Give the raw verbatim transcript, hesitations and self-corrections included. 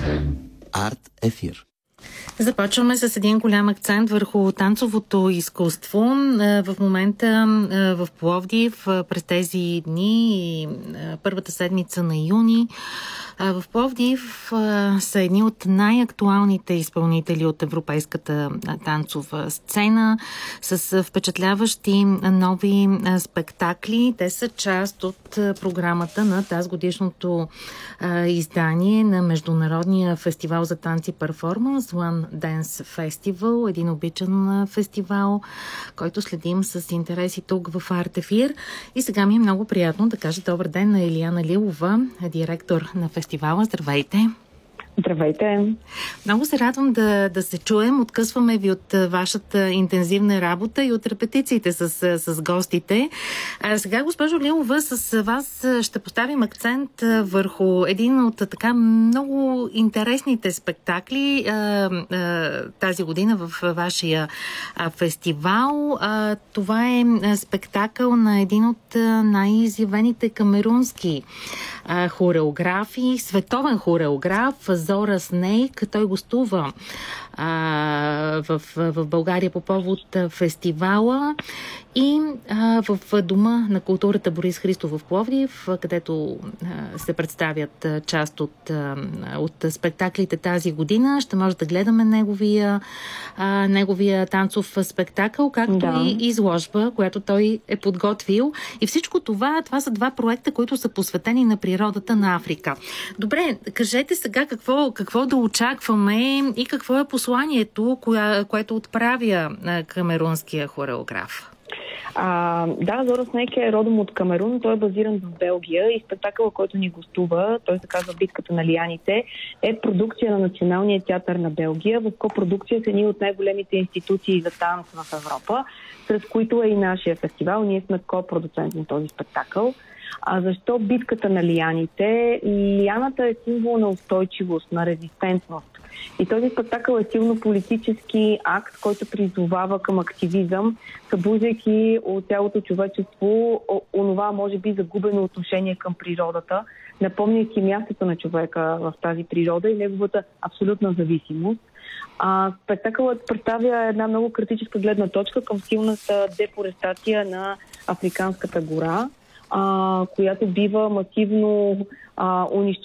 Арт ефир. Започваме с един голям акцент върху танцовото изкуство. В момента в Пловдив през тези дни, първата седмица на юни, в Пловдив са едни от най-актуалните изпълнители от европейската танцова сцена с впечатляващи нови спектакли. Те са част от програмата на тазгодишното издание на Международния фестивал за танци перформанс One Dance Festival, един обичан фестивал, който следим с интереси тук в Арт ефир. И сега ми е много приятно да кажа добър ден на Илияна Лилова, директор на фестивала. Здравейте! Здравейте! Много се радвам да, да се чуем. Откъсваме ви от вашата интензивна работа и от репетициите с, с гостите. А сега, госпожо Лилова, с вас ще поставим акцент върху един от така много интересните спектакли а, а, тази година в вашия а, фестивал. А, това е спектакъл на един от най-изявените камерунски а, хореографи, световен хореограф, Зора Снейк. Той гостува а, в, в България по повод фестивала и а, в Дома на културата Борис Христов в Пловдив, където а, се представят а, част от, а, от спектаклите тази година. Ще може да гледаме неговия, а, неговия танцов спектакъл, както да. и изложба, която той е подготвил. И всичко това, това са два проекта, които са посветени на природата на Африка. Добре, кажете сега какво, какво да очакваме и какво е посланието, кое, което отправя а, камерунския хореограф. А, да, Зора Снейк е родом от Камерун, той е базиран в Белгия и спектакъла, който ни гостува, той се казва Битката на лияните, е продукция на Националния театър на Белгия, в копродукция с едни от най-големите институции за танц в Европа, сред които е и нашия фестивал. Ние сме копродуцент на този спектакъл. А защо битката на лияните? Лияната е символ на устойчивост, на резистентност. И този спектакъл е силно политически акт, който призовава към активизъм, събуждайки от цялото човечество онова, може би, загубено отношение към природата, напомняйки мястото на човека в тази природа и неговата абсолютна зависимост. А, спектакълът представя една много критическа гледна точка към силната дефорестация на Африканската гора, а, която бива масивно а, унищожена